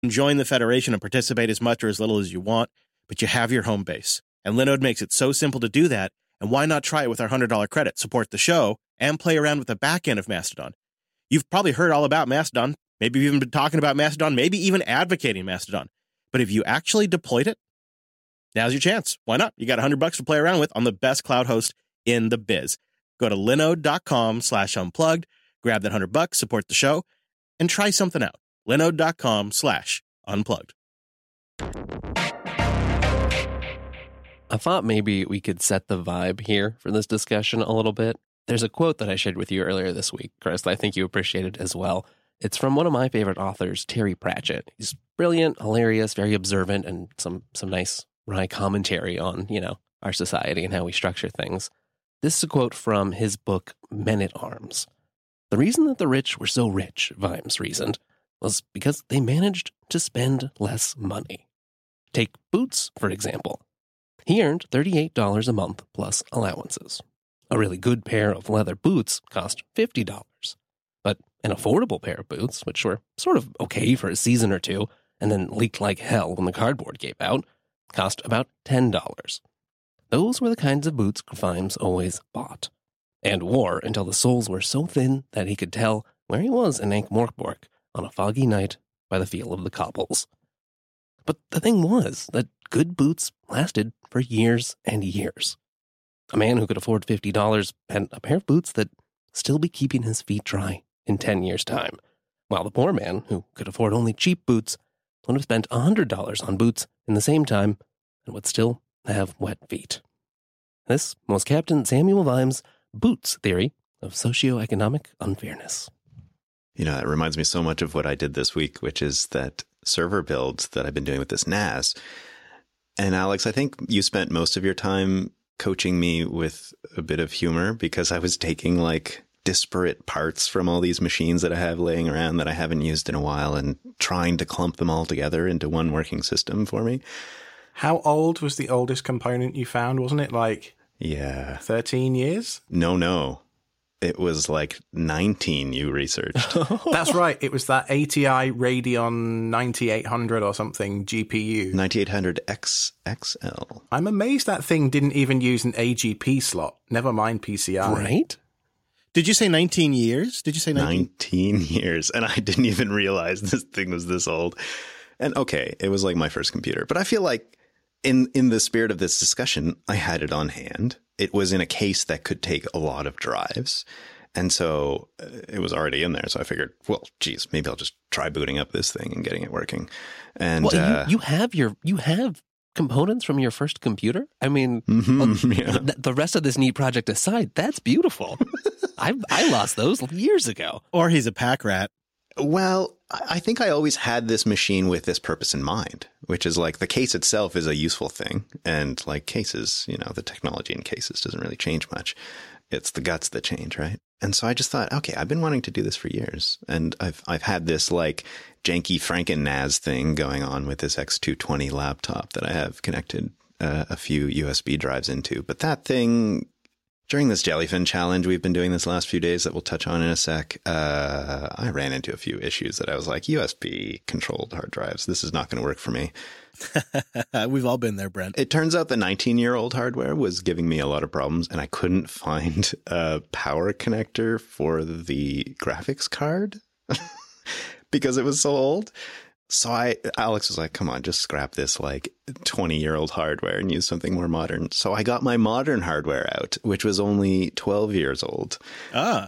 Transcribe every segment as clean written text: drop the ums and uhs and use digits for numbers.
Join the Federation and participate as much or as little as you want, but you have your home base. And Linode makes it so simple to do that, and why not try it with our $100 credit, support the show, and play around with the back end of Mastodon? You've probably heard all about Mastodon. Maybe you've even been talking about Mastodon, maybe even advocating Mastodon. But have you actually deployed it? Now's your chance. Why not? You got $100 to play around with on the best cloud host in the biz. Go to linode.com/unplugged, grab that $100, support the show, and try something out. linode.com/unplugged. I thought maybe we could set the vibe here for this discussion a little bit. There's a quote that I shared with you earlier this week, Chris, that I think you appreciated as well. It's from one of my favorite authors, Terry Pratchett. He's brilliant, hilarious, very observant, and some nice wry commentary on, our society and how we structure things. This is a quote from his book, Men at Arms. The reason that the rich were so rich, Vimes reasoned, was because they managed to spend less money. Take Boots, for example. He earned $38 a month plus allowances. A really good pair of leather boots cost $50. But an affordable pair of boots, which were sort of okay for a season or two, and then leaked like hell when the cardboard gave out, cost about $10. Those were the kinds of boots Vimes always bought, and wore until the soles were so thin that he could tell where he was in Ankh-Morpork on a foggy night by the feel of the cobbles. But the thing was that good boots lasted for years and years. A man who could afford $50 had a pair of boots that still be keeping his feet dry in 10 years' time, while the poor man, who could afford only cheap boots, would have spent $100 on boots in the same time and would still have wet feet. This was Captain Samuel Vimes' Boots theory of socioeconomic unfairness. It reminds me so much of what I did this week, which is that server build that I've been doing with this NAS. And Alex, I think you spent most of your time coaching me with a bit of humor because I was taking disparate parts from all these machines that I have laying around that I haven't used in a while and trying to clump them all together into one working system for me. How old was the oldest component you found? Wasn't it 13 years? No. It was 19 you researched. That's right. It was that ATI Radeon 9800 or something GPU. 9800X XL. I'm amazed that thing didn't even use an AGP slot. Never mind PCI. Right? Did you say 19 years? Did you say 19 years? And I didn't even realize this thing was this old. And okay, it was my first computer. But I feel like in the spirit of this discussion, I had it on hand. It was in a case that could take a lot of drives. And so it was already in there. So I figured, well, geez, maybe I'll just try booting up this thing and getting it working. And you have components from your first computer? I mean, the rest of this neat project aside, that's beautiful. I lost those years ago. Or he's a pack rat. Well, I think I always had this machine with this purpose in mind, which is the case itself is a useful thing. And cases, the technology in cases doesn't really change much. It's the guts that change, right? And so I just thought, okay, I've been wanting to do this for years. And I've had this janky Franken NAS thing going on with this X220 laptop that I have connected a few USB drives into. But that thing, during this Jellyfin challenge we've been doing this last few days that we'll touch on in a sec, I ran into a few issues that I was USB controlled hard drives. This is not going to work for me. We've all been there, Brent. It turns out the 19-year-old hardware was giving me a lot of problems, and I couldn't find a power connector for the graphics card because it was so old. So Alex was like, come on, just scrap this 20-year-old hardware and use something more modern. So I got my modern hardware out, which was only 12 years old. Ah.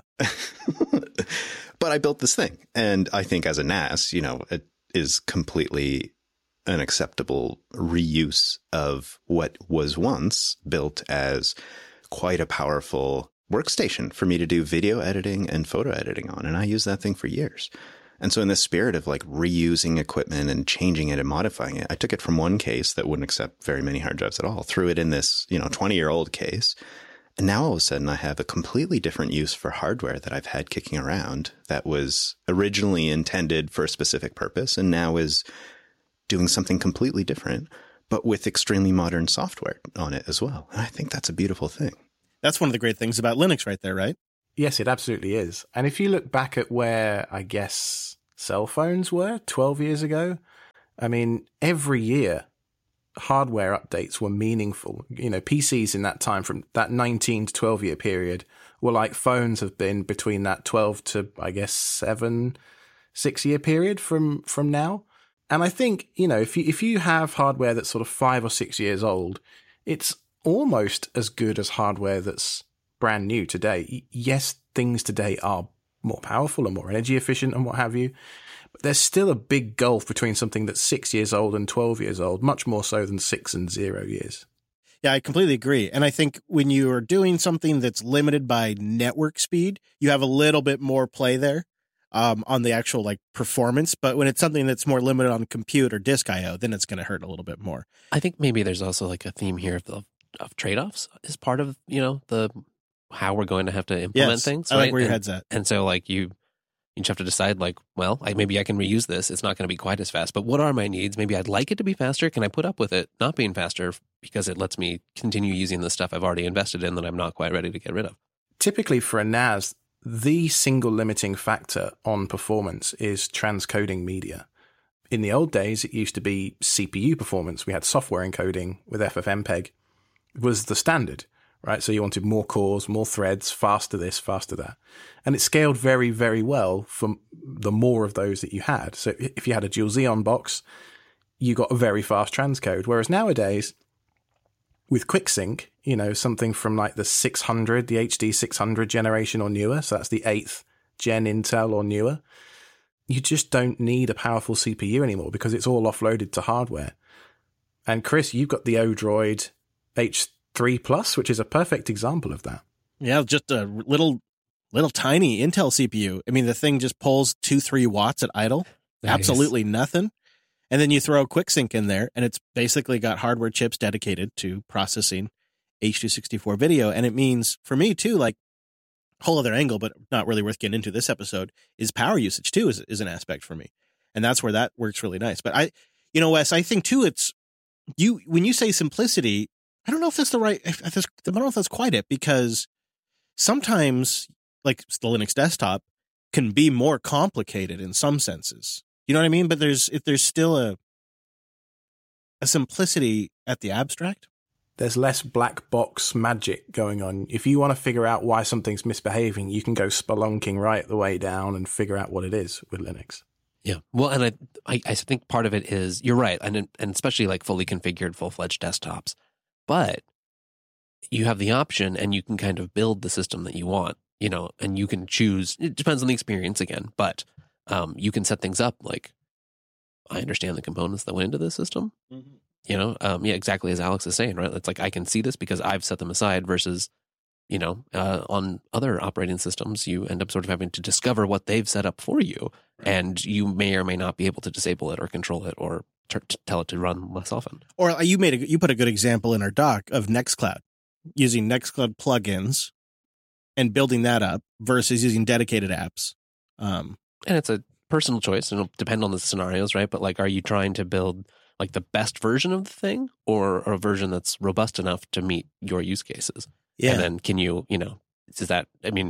But I built this thing. And I think as a NAS, it is completely an acceptable reuse of what was once built as quite a powerful workstation for me to do video editing and photo editing on. And I used that thing for years. And so in the spirit of reusing equipment and changing it and modifying it, I took it from one case that wouldn't accept very many hard drives at all, threw it in this, 20-year-old case. And now all of a sudden I have a completely different use for hardware that I've had kicking around that was originally intended for a specific purpose and now is doing something completely different, but with extremely modern software on it as well. And I think that's a beautiful thing. That's one of the great things about Linux right there, right? Yes, it absolutely is. And if you look back at where, I guess, cell phones were 12 years ago, I mean, every year, hardware updates were meaningful. You know, PCs in that time, from that 19 to 12 year period, were like phones have been between that 12 to, I guess, 6 year period from now. And I think, you know, if you have hardware that's sort of 5 or 6 years old, it's almost as good as hardware that's brand new today. Yes, things today are more powerful and more energy efficient and what have you, but there's still a big gulf between something that's 6 years old and 12 years old, much more so than 6 and 0 years. Yeah, I completely agree. And I think when you are doing something that's limited by network speed, you have a little bit more play there on the actual like performance. But when it's something that's more limited on compute or disk IO, then it's going to hurt a little bit more. I think maybe there's also like a theme here of trade-offs as part of, you know, the how we're going to have to implement things. I like where your head's at. And so like you just have to decide like, well, maybe I can reuse this. It's not going to be quite as fast, but what are my needs? Maybe I'd like it to be faster. Can I put up with it not being faster because it lets me continue using the stuff I've already invested in that I'm not quite ready to get rid of? Typically for a NAS, the single limiting factor on performance is transcoding media. In the old days, it used to be CPU performance. We had software encoding with FFmpeg. It was the standard, right? So you wanted more cores, more threads, faster this, faster that. And it scaled very, very well for the more of those that you had. So if you had a dual Xeon box, you got a very fast transcode. Whereas nowadays, with QuickSync, you know, something from like the 600, the HD 600 generation or newer, so that's the 8th gen Intel or newer, you just don't need a powerful CPU anymore because it's all offloaded to hardware. And Chris, you've got the Odroid H3 Plus, which is a perfect example of that. Yeah, just a little tiny Intel CPU. I mean, the thing just pulls 2-3 watts at idle. Nice. Absolutely nothing. And then you throw QuickSync in there, and it's basically got hardware chips dedicated to processing H.264 video. And it means, for me too, like, whole other angle, but not really worth getting into this episode, is power usage too is an aspect for me. And that's where that works really nice. But Wes, I think too, when you say simplicity, I don't know if that's I don't know if that's quite it, because sometimes, like the Linux desktop, can be more complicated in some senses. You know what I mean? But there's still a simplicity at the abstract. There's less black box magic going on. If you want to figure out why something's misbehaving, you can go spelunking right the way down and figure out what it is with Linux. Yeah. Well, and I think part of it is, you're right, and especially like fully configured, full-fledged desktops. But you have the option, and you can kind of build the system that you want, you know, and you can choose. It depends on the experience again, but you can set things up like, I understand the components that went into this system. Mm-hmm. You know, yeah, exactly as Alex is saying, right? It's like, I can see this because I've set them aside versus, you know, on other operating systems, you end up sort of having to discover what they've set up for you. Right. And you may or may not be able to disable it or control it or tell it to run less often. Or you put a good example in our doc of Nextcloud, using Nextcloud plugins and building that up versus using dedicated apps. And it's a personal choice, and it'll depend on the scenarios, right? But like, are you trying to build like the best version of the thing, or a version that's robust enough to meet your use cases? Yeah. And then can you know, is that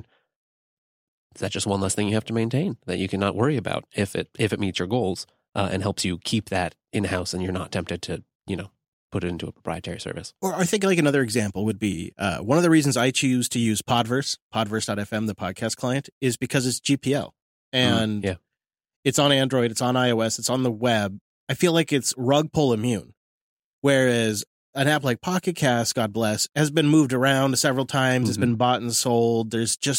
just one less thing you have to maintain that you cannot worry about if it meets your goals and helps you keep that in-house, and you're not tempted to, you know, put it into a proprietary service? Or I think like another example would be one of the reasons I choose to use Podverse.fm, the podcast client, is because it's GPL. And it's on Android, it's on iOS, it's on the web. I feel like it's rug pull immune. Whereas an app like Pocket Cast, God bless, has been moved around several times. Mm-hmm. It's been bought and sold.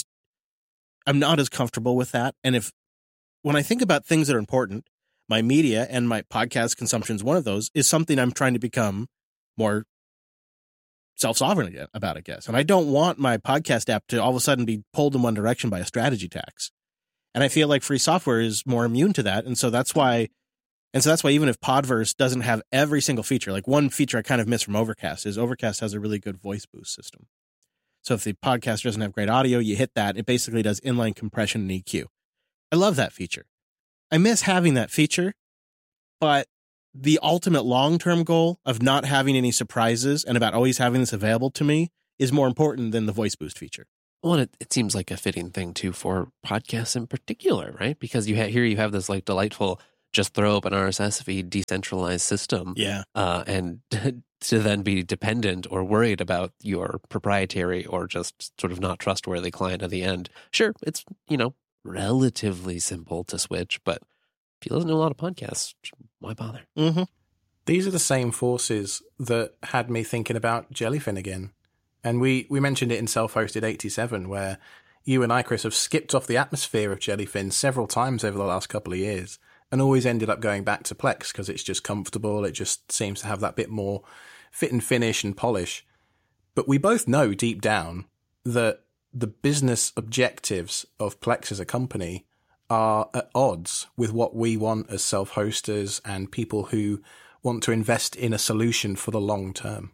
I'm not as comfortable with that. And when I think about things that are important, my media and my podcast consumption is one of those, is something I'm trying to become more self-sovereign about, I guess. And I don't want my podcast app to all of a sudden be pulled in one direction by a strategy tax. And I feel like free software is more immune to that. And so that's why even if Podverse doesn't have every single feature, like one feature I kind of miss from Overcast is Overcast has a really good voice boost system. So if the podcast doesn't have great audio, you hit that. It basically does inline compression and EQ. I love that feature. I miss having that feature, but the ultimate long-term goal of not having any surprises and about always having this available to me is more important than the voice boost feature. Well, it seems like a fitting thing too for podcasts in particular, right? Because you have this like delightful just throw up an RSS feed decentralized system. Yeah. And to then be dependent or worried about your proprietary or just sort of not trustworthy client at the end. Sure, it's, relatively simple to switch, but if you listen to a lot of podcasts, why bother? Mm-hmm. These are the same forces that had me thinking about Jellyfin again. And we mentioned it in Self-Hosted 87, where you and I, Chris, have skipped off the atmosphere of Jellyfin several times over the last couple of years and always ended up going back to Plex because it's just comfortable. It just seems to have that bit more fit and finish and polish. But we both know deep down that the business objectives of Plex as a company are at odds with what we want as self-hosters and people who want to invest in a solution for the long term.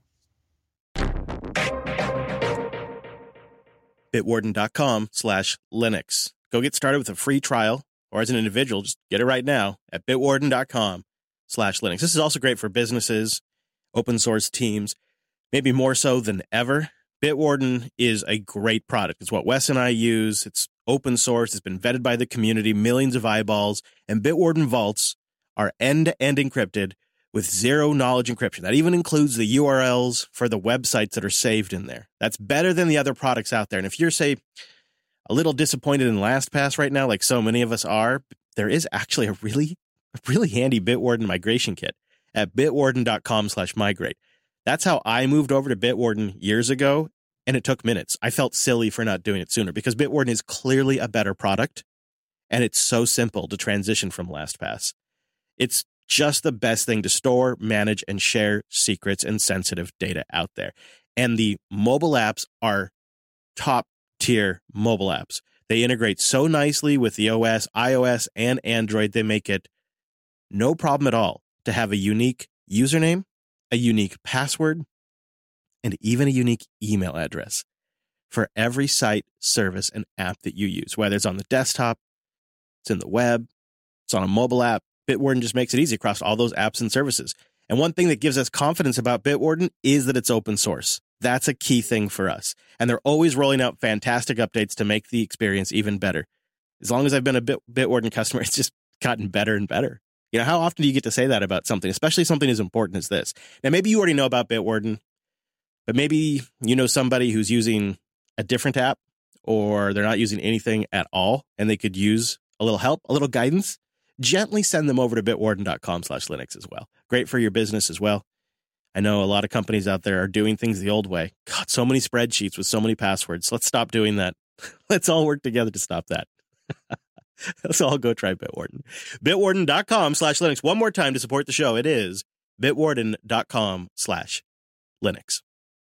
Bitwarden.com/Linux. Go get started with a free trial, or as an individual, just get it right now at Bitwarden.com/Linux. This is also great for businesses, open source teams, maybe more so than ever. Bitwarden is a great product. It's what Wes and I use. It's open source. It's been vetted by the community, millions of eyeballs, and Bitwarden vaults are end-to-end encrypted with zero knowledge encryption. That even includes the URLs for the websites that are saved in there. That's better than the other products out there. And if you're, say, a little disappointed in LastPass right now, like so many of us are, there is actually a really handy Bitwarden migration kit at bitwarden.com/migrate. That's how I moved over to Bitwarden years ago, and it took minutes. I felt silly for not doing it sooner because Bitwarden is clearly a better product, and it's so simple to transition from LastPass. It's just the best thing to store, manage, and share secrets and sensitive data out there. And the mobile apps are top-tier mobile apps. They integrate so nicely with the OS, iOS, and Android. They make it no problem at all to have a unique username, a unique password, and even a unique email address for every site, service, and app that you use, whether it's on the desktop, it's in the web, it's on a mobile app. Bitwarden just makes it easy across all those apps and services. And one thing that gives us confidence about Bitwarden is that it's open source. That's a key thing for us. And they're always rolling out fantastic updates to make the experience even better. As long as I've been a Bitwarden customer, it's just gotten better and better. How often do you get to say that about something, especially something as important as this? Now, maybe you already know about Bitwarden, but maybe you know somebody who's using a different app, or they're not using anything at all, and they could use a little help, a little guidance. Gently send them over to bitwarden.com/Linux as well. Great for your business as well. I know a lot of companies out there are doing things the old way. God, so many spreadsheets with so many passwords. Let's stop doing that. Let's all work together to stop that. So I'll go try Bitwarden. Bitwarden.com/Linux. One more time to support the show. It is bitwarden.com/Linux.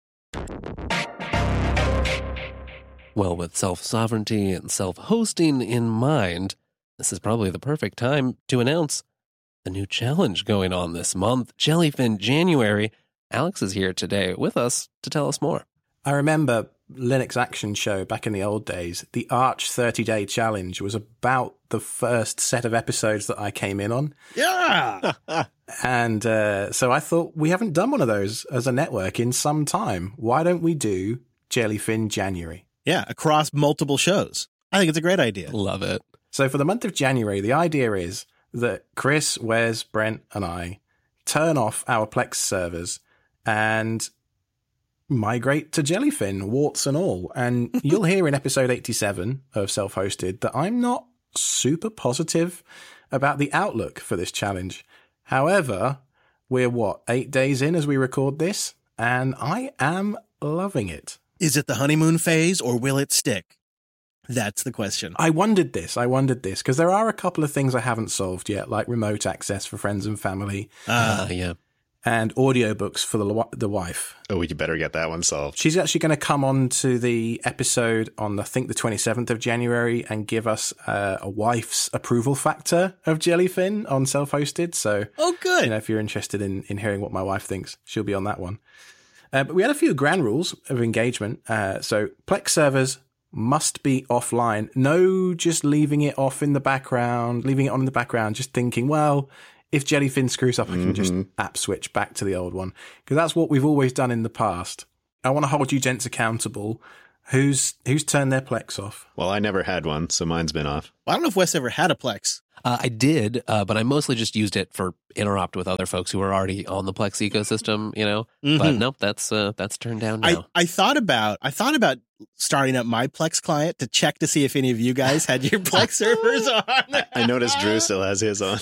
Well, with self-sovereignty and self-hosting in mind, this is probably the perfect time to announce the new challenge going on this month, Jellyfin January. Alex is here today with us to tell us more. I remember Linux Action Show back in the old days. The Arch 30-Day Challenge was about the first set of episodes that I came in on. Yeah! And so I thought, we haven't done one of those as a network in some time. Why don't we do Jellyfin January? Yeah, across multiple shows. I think it's a great idea. Love it. So for the month of January, the idea is that Chris, Wes, Brent, and I turn off our Plex servers and migrate to Jellyfin, warts and all. And you'll hear in episode 87 of Self-Hosted that I'm not super positive about the outlook for this challenge. However, we're 8 days in as we record this, and I am loving it. Is it the honeymoon phase, or will it stick? That's the question. I wondered this, because there are a couple of things I haven't solved yet, like remote access for friends and family. Yeah. And audiobooks for the wife. Oh, you better get that one solved. She's actually going to come on to the episode on, I think, the 27th of January and give us a wife's approval factor of Jellyfin on Self-Hosted. So, oh, good. If you're interested in hearing what my wife thinks, she'll be on that one. But we had a few ground rules of engagement. So Plex servers must be offline. No, just leaving it off in the background, leaving it on in the background, just thinking, well, if Jellyfin screws up, I can just app switch back to the old one. Because that's what we've always done in the past. I want to hold you gents accountable. Who's turned their Plex off? Well, I never had one, so mine's been off. I don't know if Wes ever had a Plex. I did, but I mostly just used it for interrupt with other folks who were already on the Plex ecosystem, you know. But nope, that's turned down now. I thought about starting up my Plex client to check to see if any of you guys had your Plex servers on. I noticed Drew still has his on.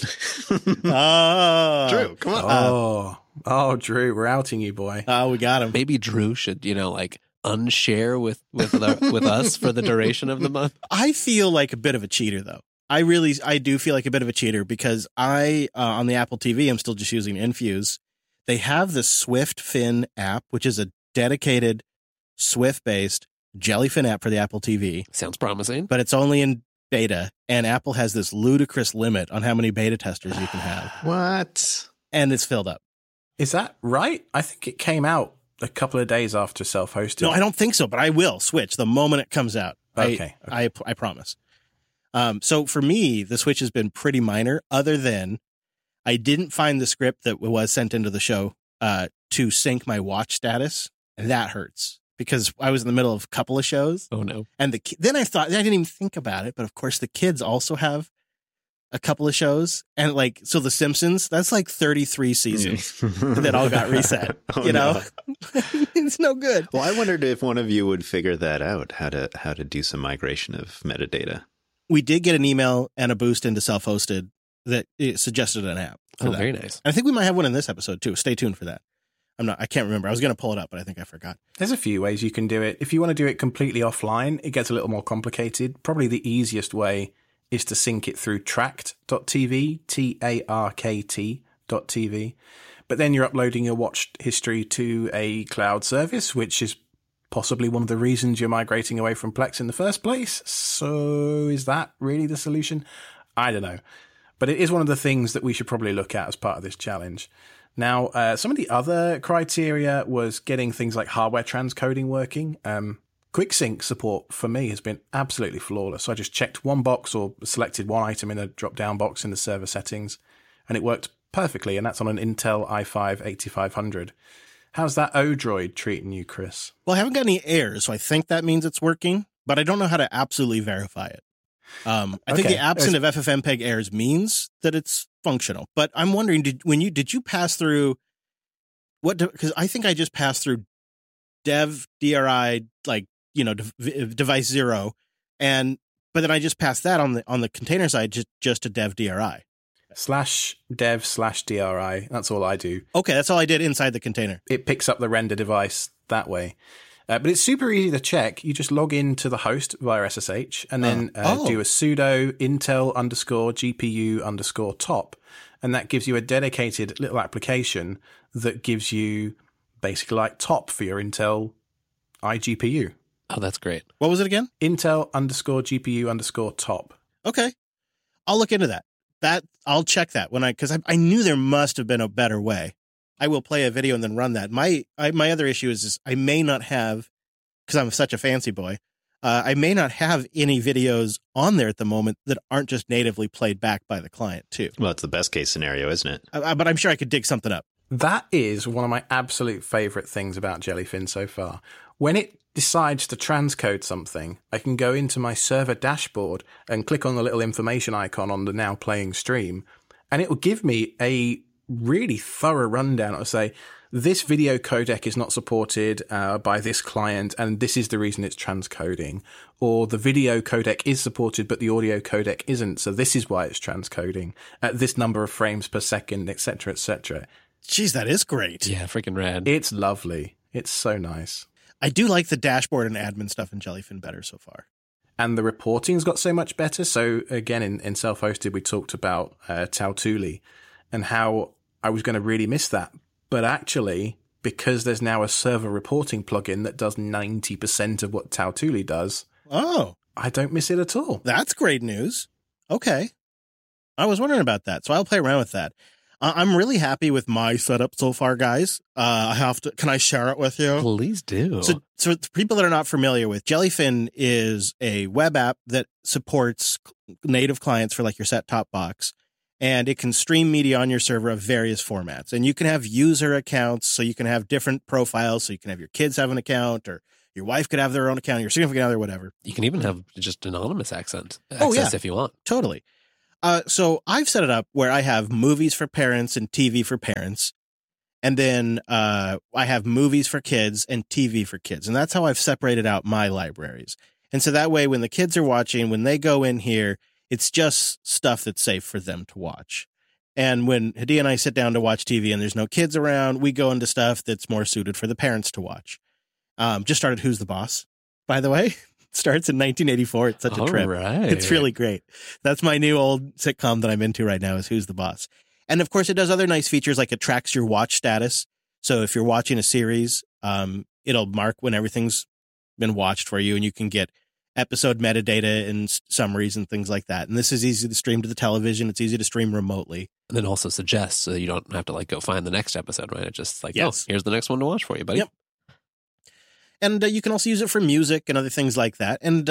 Oh, Drew, come on. Oh, Drew, we're outing you, boy. Oh, we got him. Maybe Drew should, like unshare with us for the duration of the month. I feel like a bit of a cheater, though. I do feel like a bit of a cheater because on the Apple TV, I'm still just using Infuse. They have the SwiftFin app, which is a dedicated Swift-based Jellyfin app for the Apple TV. Sounds promising. But it's only in beta, and Apple has this ludicrous limit on how many beta testers you can have. What? And it's filled up. Is that right? I think it came out a couple of days after self-hosted. No, I don't think so, but I will switch the moment it comes out. Okay. I promise. So for me, the switch has been pretty minor, other than I didn't find the script that was sent into the show to sync my watch status. And that hurts because I was in the middle of a couple of shows. Oh, no. And then I thought, I didn't even think about it. But of course, the kids also have a couple of shows. And so The Simpsons, that's like 33 seasons that all got reset. Oh, know? It's no good. Well, I wondered if one of you would figure that out, how to do some migration of metadata. We did get an email and a boost into self-hosted that it suggested an app. Oh, very nice. And I think we might have one in this episode too. Stay tuned for that. I can't remember. I was going to pull it up, but I think I forgot. There's a few ways you can do it. If you want to do it completely offline, it gets a little more complicated. Probably the easiest way is to sync it through Trakt.tv, TARKT.tv. But then you're uploading your watch history to a cloud service, which is possibly one of the reasons you're migrating away from Plex in the first place. So is that really the solution? I don't know. But it is one of the things that we should probably look at as part of this challenge. Now, some of the other criteria was getting things like hardware transcoding working. QuickSync support for me has been absolutely flawless. So I just checked one box or selected one item in a drop-down box in the server settings, and it worked perfectly. And that's on an Intel i5-8500. How's that Odroid treating you, Chris? Well, I haven't got any errors, so I think that means it's working, but I don't know how to absolutely verify it. I think the absence of FFmpeg errors means that it's functional. But I'm wondering, did you pass through because I think I just passed through dev DRI, device 0, but then I just passed that on the container side just to dev DRI. /dev/DRI. That's all I do. Okay, that's all I did inside the container. It picks up the render device that way. But it's super easy to check. You just log into the host via SSH and then do a sudo intel_GPU_top. And that gives you a dedicated little application that gives you basically like top for your Intel iGPU. Oh, that's great. What was it again? Intel_GPU_top. Okay. I'll look into that. I'll check that because I knew there must have been a better way. I will play a video and then run that. My other issue is I may not have, because I'm such a fancy boy, I may not have any videos on there at the moment that aren't just natively played back by the client too. Well, it's the best case scenario, isn't it? But I'm sure I could dig something up. That is one of my absolute favorite things about Jellyfin so far. When it decides to transcode something, I can go into my server dashboard and click on the little information icon on the now playing stream, and it will give me a really thorough rundown. It'll say, this video codec is not supported by this client, and this is the reason it's transcoding. Or the video codec is supported, but the audio codec isn't, so this is why it's transcoding at this number of frames per second, etc., etc. Jeez, that is great. Yeah, freaking rad. It's lovely. It's so nice. I do like the dashboard and admin stuff in Jellyfin better so far. And the reporting's got so much better. So again, in self-hosted, we talked about Tautuli and how I was going to really miss that. But actually, because there's now a server reporting plugin that does 90% of what Tautuli does, I don't miss it at all. That's great news. Okay. I was wondering about that, so I'll play around with that. I'm really happy with my setup so far, guys. Can I share it with you? Please do. So for people that are not familiar with, Jellyfin is a web app that supports native clients for like your set-top box. And it can stream media on your server of various formats. And you can have user accounts, so you can have different profiles. So you can have your kids have an account, or Your wife could have their own account, your significant other, whatever. You can even have just anonymous access yeah. if you want. Totally. So I've set it up where I have movies for parents and TV for parents. And then I have movies for kids and TV for kids. And that's how I've separated out my libraries. And so that way, when the kids are watching, when they go in here, it's just stuff that's safe for them to watch. And when Hadi and I sit down to watch TV and there's no kids around, we go into stuff that's more suited for the parents to watch. Just started Who's the Boss, by the way. Starts in 1984. It's such a trip. Right. It's really great. That's my new old sitcom that I'm into right now is Who's the Boss. And of course, it does other nice features like it tracks your watch status. So if you're watching a series, it'll mark when everything's been watched for you, and you can get episode metadata and summaries and things like that. And this is easy to stream to the television. It's easy to stream remotely. And then also suggests so you don't have to go find the next episode, right? It's just yes. Oh, here's the next one to watch for you, buddy. Yep. And you can also use it for music and other things like that. And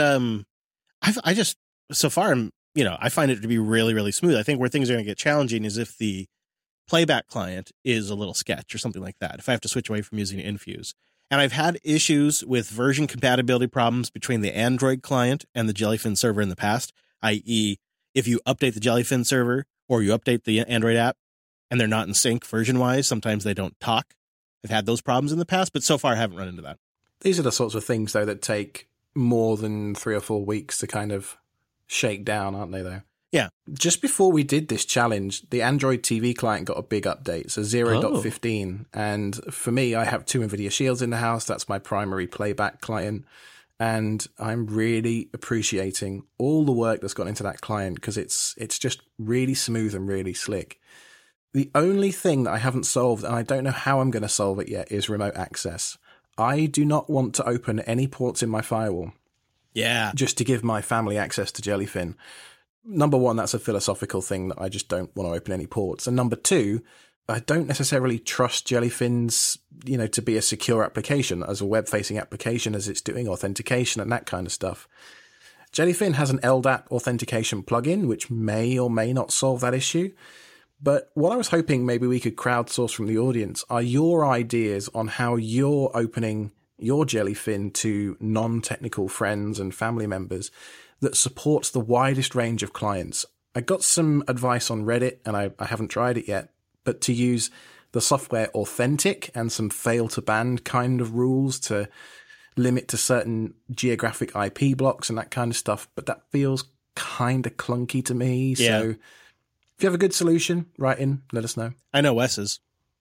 I just, so far, I find it to be really, really smooth. I think where things are going to get challenging is if the playback client is a little sketch or something like that. If I have to switch away from using Infuse. And I've had issues with version compatibility problems between the Android client and the Jellyfin server in the past, i.e. if you update the Jellyfin server or you update the Android app and they're not in sync version-wise, sometimes they don't talk. I've had those problems in the past, but so far I haven't run into that. These are the sorts of things, though, that take more than 3 or 4 weeks to kind of shake down, aren't they, though? Yeah. Just before we did this challenge, the Android TV client got a big update, so 0.15. And for me, I have 2 NVIDIA Shields in the house. That's my primary playback client. And I'm really appreciating all the work that's gone into that client because it's just really smooth and really slick. The only thing that I haven't solved, and I don't know how I'm going to solve it yet, is remote access. I do not want to open any ports in my firewall. Yeah. Just to give my family access to Jellyfin. Number one, that's a philosophical thing that I just don't want to open any ports. And number two, I don't necessarily trust Jellyfin's, to be a secure application as a web-facing application as it's doing authentication and that kind of stuff. Jellyfin has an LDAP authentication plugin, which may or may not solve that issue. But what I was hoping maybe we could crowdsource from the audience are your ideas on how you're opening your Jellyfin to non-technical friends and family members that supports the widest range of clients. I got some advice on Reddit, and I haven't tried it yet, but to use the software Authentic and some fail to ban kind of rules to limit to certain geographic IP blocks and that kind of stuff. But that feels kind of clunky to me. Yeah. So if you have a good solution, write in, let us know. I know Wes's.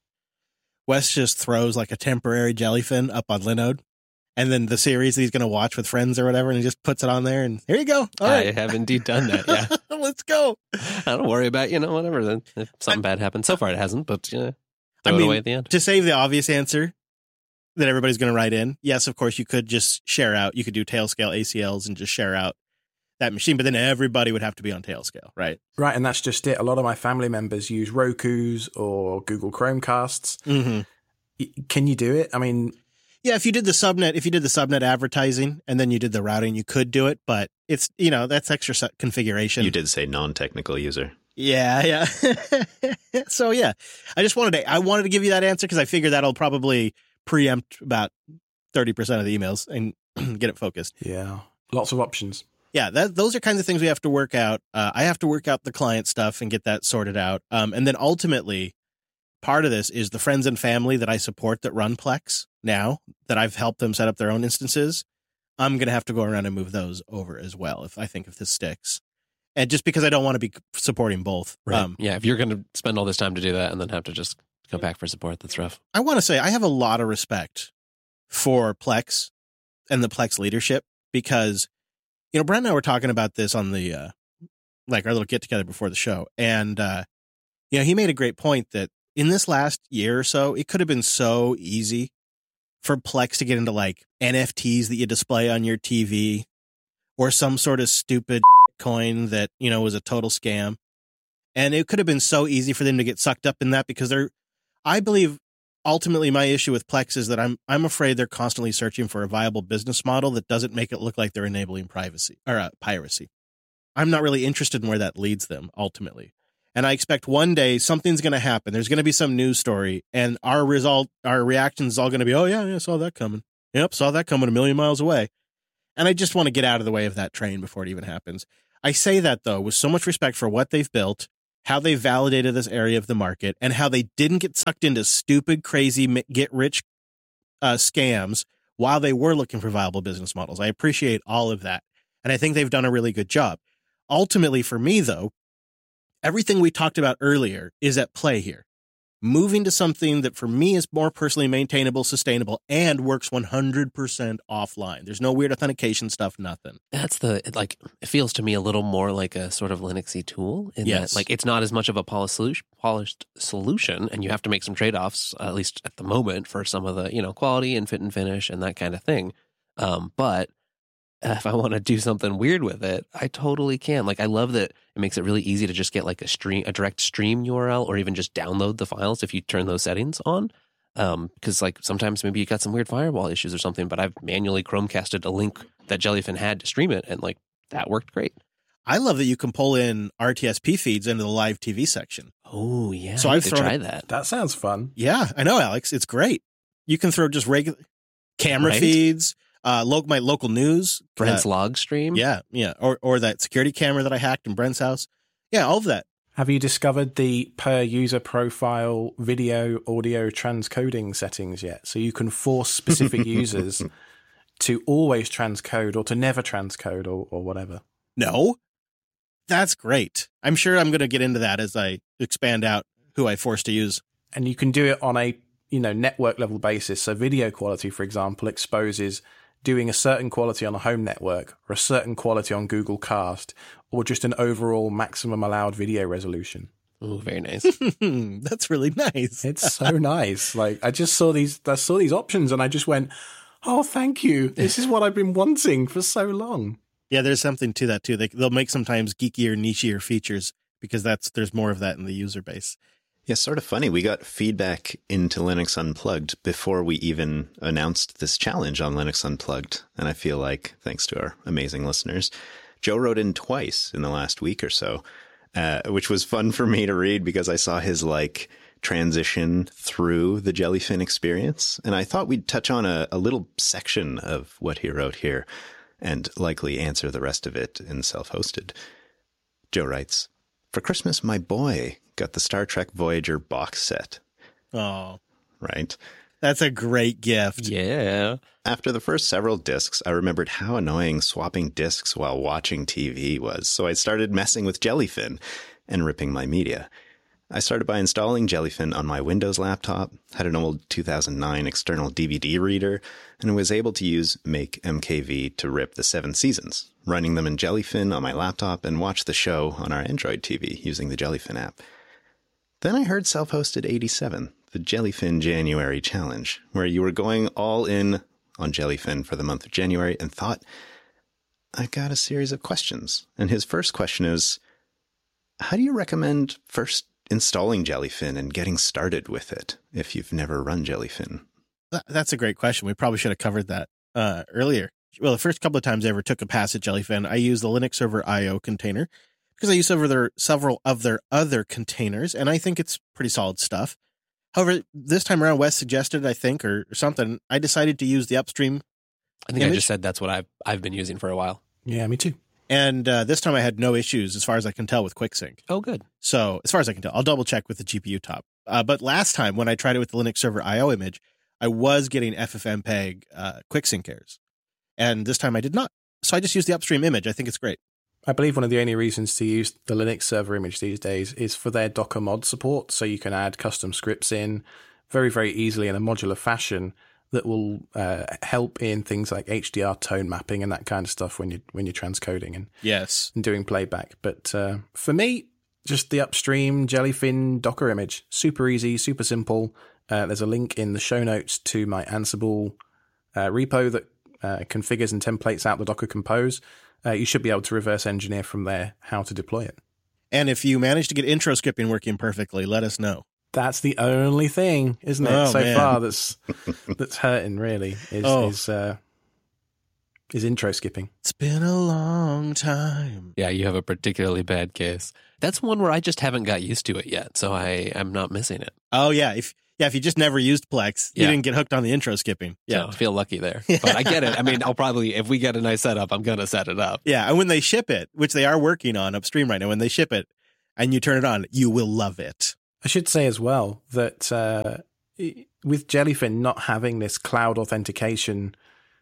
Wes just throws a temporary Jellyfin up on Linode. And then the series that he's going to watch with friends or whatever, and he just puts it on there, and here you go. All right. I have indeed done that, yeah. Let's go. I don't worry about, whatever. Then if something bad happens. So far it hasn't, but throw it away at the end. To save the obvious answer that everybody's going to write in, yes, of course, you could just share out. You could do Tailscale ACLs and just share out that machine, but then everybody would have to be on Tailscale, right? Right, and that's just it. A lot of my family members use Rokus or Google Chromecasts. Mm-hmm. Can you do it? I mean... Yeah, if you did the subnet advertising and then you did the routing, you could do it, but it's, that's extra configuration. You did say non-technical user. Yeah. So yeah, I wanted to give you that answer because I figure that'll probably preempt about 30% of the emails and get it focused. Yeah, lots of options. Yeah, those are kinds of things we have to work out. I have to work out the client stuff and get that sorted out. And then ultimately, part of this is the friends and family that I support that run Plex now, that I've helped them set up their own instances. I'm going to have to go around and move those over as well if this sticks. And just because I don't want to be supporting both. Right. Yeah, if you're going to spend all this time to do that and then have to just go back for support, that's rough. I want to say I have a lot of respect for Plex and the Plex leadership because, Brent and I were talking about this on the, our little get together before the show. And, he made a great point that in this last year or so, it could have been so easy for Plex to get into NFTs that you display on your TV or some sort of stupid coin that, was a total scam. And it could have been so easy for them to get sucked up in that because I believe ultimately my issue with Plex is that I'm afraid they're constantly searching for a viable business model that doesn't make it look like they're enabling privacy or piracy. I'm not really interested in where that leads them ultimately. And I expect one day something's going to happen. There's going to be some news story and our reaction is all going to be, oh yeah, I saw that coming. Yep, saw that coming a million miles away. And I just want to get out of the way of that train before it even happens. I say that, though, with so much respect for what they've built, how they validated this area of the market, and how they didn't get sucked into stupid, crazy get-rich scams while they were looking for viable business models. I appreciate all of that. And I think they've done a really good job. Ultimately, for me, though, everything we talked about earlier is at play here. Moving to something that for me is more personally maintainable, sustainable, and works 100% offline. There's no weird authentication stuff, nothing. That's it feels to me a little more like a sort of Linuxy tool in Yes. that, like, it's not as much of a polished solution, and you have to make some trade-offs, at least at the moment, for some of the, quality and fit and finish and that kind of thing. But if I want to do something weird with it, I totally can. Like, I love that it makes it really easy to just get like a direct stream URL, or even just download the files if you turn those settings on. Because like sometimes maybe you got some weird firewall issues or something, but I've manually Chromecasted a link that Jellyfin had to stream it, and like that worked great. I love that you can pull in RTSP feeds into the live TV section. Oh yeah, So I I've need to thrown try it- that. That sounds fun. Yeah, I know, Alex. It's great. You can throw just regular camera Right? feeds, my local news. Brent's log stream. Yeah. Or that security camera that I hacked in Brent's house. Yeah, all of that. Have you discovered the per user profile video audio transcoding settings yet? So you can force specific users to always transcode or to never transcode or whatever. No, that's great. I'm sure I'm going to get into that as I expand out who I force to use. And you can do it on a network level basis. So video quality, for example, exposes doing a certain quality on a home network or a certain quality on Google Cast, or just an overall maximum allowed video resolution. Oh, very nice. That's really nice. It's so nice. Like, I saw these options and I just went, oh, thank you. This is what I've been wanting for so long. Yeah, there's something to that too. They'll make sometimes geekier, nichier features because there's more of that in the user base. Yeah, sort of funny. We got feedback into Linux Unplugged before we even announced this challenge on Linux Unplugged. And I feel like, thanks to our amazing listeners, Joe wrote in twice in the last week or so, which was fun for me to read because I saw his transition through the Jellyfin experience. And I thought we'd touch on a little section of what he wrote here and likely answer the rest of it in self-hosted. Joe writes, "For Christmas, my boy got the Star Trek Voyager box set." Oh, Right? that's a great gift. Yeah. After the first several discs, I remembered how annoying swapping discs while watching TV was, so I started messing with Jellyfin and ripping my media. I started by installing Jellyfin on my Windows laptop, had an old 2009 external DVD reader, and was able to use Make MKV to rip the 7 seasons, running them in Jellyfin on my laptop and watch the show on our Android TV using the Jellyfin app. Then I heard Self-Hosted 87, the Jellyfin January Challenge, where you were going all in on Jellyfin for the month of January, and thought, I got a series of questions. And his first question is, how do you recommend first installing Jellyfin and getting started with it if you've never run Jellyfin? That's a great question. We probably should have covered that earlier. Well, the first couple of times I ever took a pass at Jellyfin, I used the Linux Server IO container because I use several of their other containers, and I think it's pretty solid stuff. However, this time around, Wes suggested, I think, or something, I decided to use the upstream. I think I Image? just said that's what I've been using for a while. Yeah, me too. And this time I had no issues, as far as I can tell, with QuickSync. Oh, good. So, as far as I can tell, I'll double check with the GPU top. But last time, when I tried it with the Linux Server IO image, I was getting FFmpeg QuickSync errors. And this time I did not. So I just used the upstream image. I think it's great. I believe one of the only reasons to use the Linux server image these days is for their Docker mod support. So you can add custom scripts in very, very easily in a modular fashion that will help in things like HDR tone mapping and that kind of stuff when you're transcoding and Yes. doing playback. But for me, just the upstream Jellyfin Docker image. Super easy, super simple. There's a link in the show notes to my Ansible repo that configures and templates out the Docker Compose. You should be able to reverse engineer from there how to deploy it. And if you manage to get intro scripting working perfectly, let us know. That's the only thing, isn't it, Oh, so man. far that's hurting really is intro skipping. It's been a long time. Yeah, you have a particularly bad case. That's one where I just haven't got used to it yet, so I'm not missing it. Oh, yeah. Yeah, if you just never used Plex, you didn't get hooked on the intro skipping. Yeah, So I feel lucky there. But I get it. I mean, I'll probably, if we get a nice setup, I'm going to set it up. Yeah, and when they ship it, which they are working on upstream right now, when they ship it and you turn it on, you will love it. I should say as well that with Jellyfin not having this cloud authentication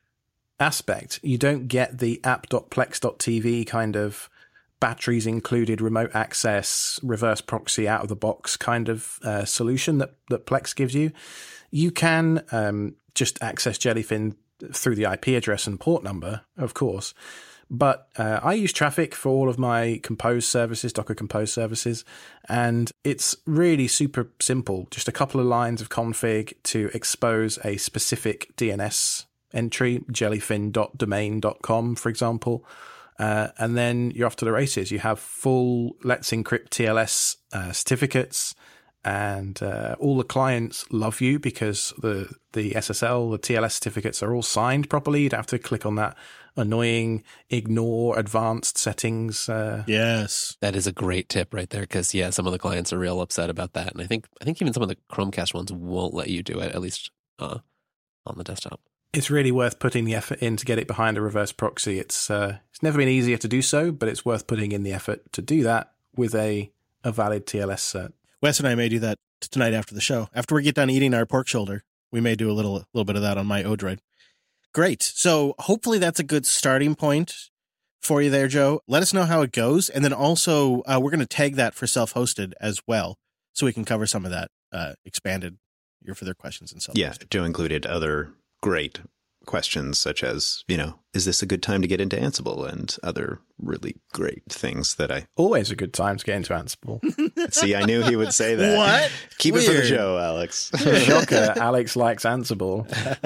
aspect, you don't get the app.plex.tv kind of batteries included, remote access, reverse proxy out of the box kind of solution that Plex gives you. You can just access Jellyfin through the IP address and port number, of course. But I use Traefik for all of my Compose services, Docker Compose services, and it's really super simple. Just a couple of lines of config to expose a specific DNS entry, jellyfin.domain.com, for example. And then you're off to the races. You have full Let's Encrypt TLS certificates, and all the clients love you because the SSL, the TLS certificates are all signed properly. You'd have to click on that annoying ignore advanced settings. Yes. That is a great tip right there because, yeah, some of the clients are real upset about that. And I think even some of the Chromecast ones won't let you do it, at least on the desktop. It's really worth putting the effort in to get it behind a reverse proxy. It's never been easier to do so, but it's worth putting in the effort to do that with a valid TLS cert. Wes and I may do that tonight after the show. After we get done eating our pork shoulder, we may do a little bit of that on my Odroid. Great. So hopefully that's a good starting point for you there, Joe. Let us know how it goes. And then also we're going to tag that for self-hosted as well, so we can cover some of that expanded your further questions and self-hosted. Yeah, Joe included other great questions such as, is this a good time to get into Ansible, and other really great things that I... Always a good time to get into Ansible. See, I knew he would say that. What? Keep Weird. it for the show, Alex. Shocker, Alex likes Ansible.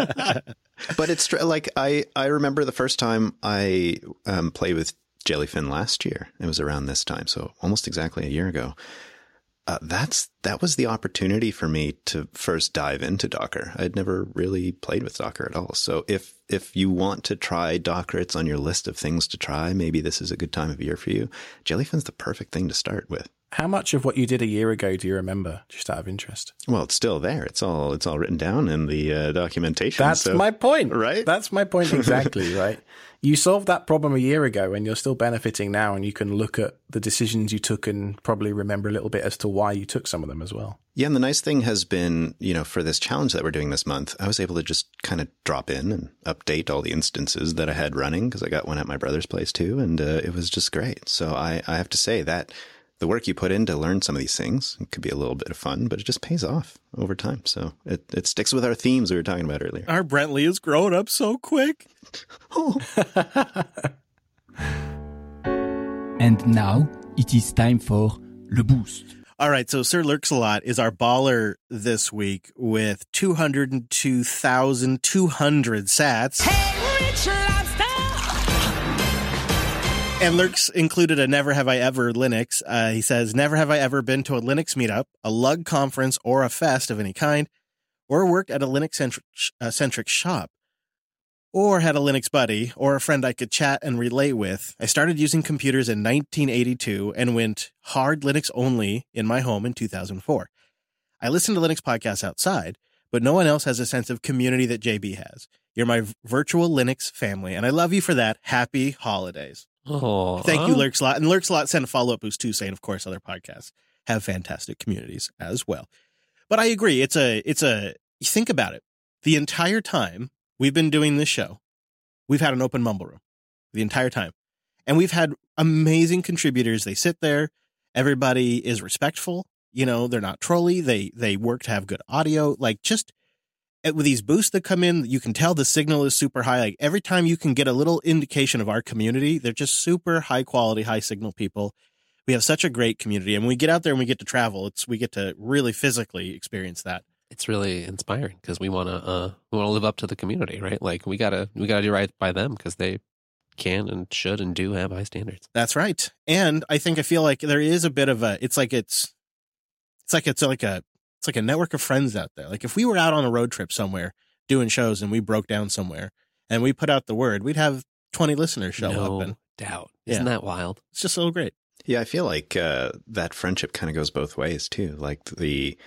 But it's like, I remember the first time I played with Jellyfin last year. It was around this time, so almost exactly a year ago. That was the opportunity for me to first dive into Docker. I'd never really played with Docker at all. So if you want to try Docker, it's on your list of things to try. Maybe this is a good time of year for you. Jellyfin's the perfect thing to start with. How much of what you did a year ago do you remember, just out of interest? Well, it's still there. It's all written down in the documentation. That's my point. Right? That's my point exactly, right? You solved that problem a year ago and you're still benefiting now, and you can look at the decisions you took and probably remember a little bit as to why you took some of them as well. Yeah, and the nice thing has been, for this challenge that we're doing this month, I was able to just kind of drop in and update all the instances that I had running, because I got one at my brother's place too, and it was just great. So I have to say that the work you put in to learn some of these things, it could be a little bit of fun, but it just pays off over time. So it sticks with our themes we were talking about earlier. Our Brentley is growing up so quick. Oh. And now it is time for Le Boost. All right, so Sir Lurks-a-Lot is our baller this week with 202,200 sats. Hey, Rich Lobster! And Lurks included a Never Have I Ever Linux. He says, never have I ever been to a Linux meetup, a lug conference, or a fest of any kind, or worked at a Linux-centric shop, or had a Linux buddy, or a friend I could chat and relate with. I started using computers in 1982 and went hard Linux only in my home in 2004. I listen to Linux podcasts outside, but no one else has a sense of community that JB has. You're my virtual Linux family, and I love you for that. Happy holidays. Oh, Thank you, Lurks-a-Lot. And Lurks-a-Lot sent a follow-up boost too, saying, of course, other podcasts have fantastic communities as well. But I agree. It's a, think about it. The entire time we've been doing this show, we've had an open Mumble room the entire time. And we've had amazing contributors. They sit there. Everybody is respectful. They're not trolly. They work to have good audio. Like, just with these boosts that come in, you can tell the signal is super high. Like, every time you can get a little indication of our community, they're just super high quality, high signal people. We have such a great community. And when we get out there and we get to travel, we get to really physically experience that. It's really inspiring because we want to live up to the community, right? Like we gotta do right by them because they can and should and do have high standards. That's right. And I feel like there is a bit of a, it's like a network of friends out there. Like if we were out on a road trip somewhere doing shows and we broke down somewhere and we put out the word, we'd have 20 listeners show up. And doubt. Isn't that wild? It's just so great. Yeah, I feel like that friendship kind of goes both ways too. Like the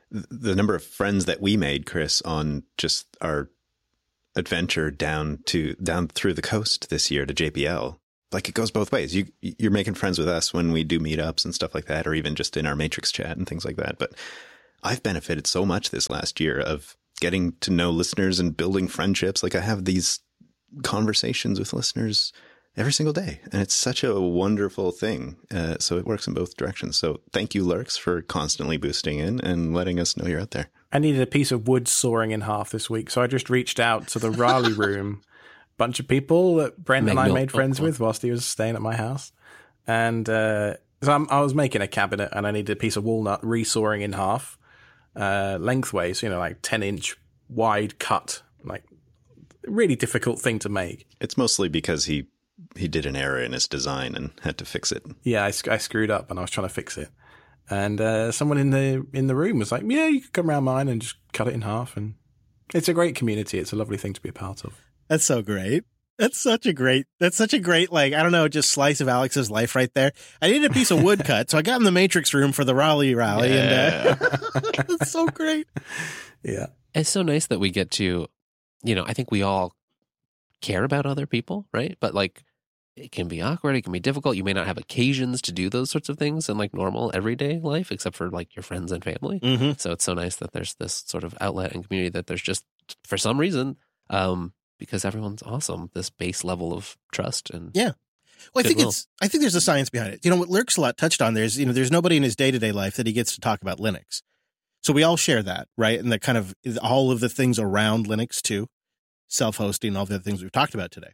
the number of friends that we made, Chris, on just our adventure down through the coast this year to JPL. Like, it goes both ways. You're making friends with us when we do meetups and stuff like that, or even just in our Matrix chat and things like that. But I've benefited so much this last year of getting to know listeners and building friendships. Like, I have these conversations with listeners every single day, and it's such a wonderful thing. So it works in both directions. So thank you, Lurks, for constantly boosting in and letting us know you're out there. I needed a piece of wood sawing in half this week, so I just reached out to the Raleigh room. Bunch of people that Brent and I made friends with whilst he was staying at my house. And so I was making a cabinet, and I needed a piece of walnut resawing in half, lengthways, like 10-inch wide cut, like really difficult thing to make. It's mostly because he did an error in his design and had to fix it. Yeah, I screwed up and I was trying to fix it. And someone in the room was like, yeah, you could come around mine and just cut it in half. And it's a great community. It's a lovely thing to be a part of. That's so great. That's such a great, like, I don't know, just slice of Alex's life right there. I needed a piece of wood cut, so I got in the Matrix room for the Raleigh rally. Yeah. And it's so great. Yeah. It's so nice that we get to, I think we all care about other people, right? But like, it can be awkward. It can be difficult. You may not have occasions to do those sorts of things in like normal everyday life, except for like your friends and family. Mm-hmm. So it's so nice that there's this sort of outlet and community that there's just, for some reason, because everyone's awesome, this base level of trust and well, I think there's a science behind it. What Lurks a lot touched on there's nobody in his day-to-day life that he gets to talk about Linux. So we all share that, right? And the kind of all of the things around Linux too, self-hosting, all the other things we've talked about today.